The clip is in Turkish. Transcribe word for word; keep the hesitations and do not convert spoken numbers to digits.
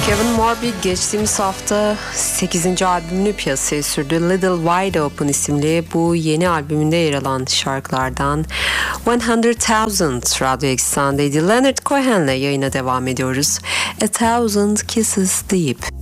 Kevin Morby geçtiğimiz hafta sekizinci albümünü piyasaya sürdü. Little Wide Open isimli bu yeni albümünde yer alan şarkılardan one hundred thousand Radyo Eksen'deydi. Leonard Cohen'le yayına devam ediyoruz. A Thousand Kisses Deep.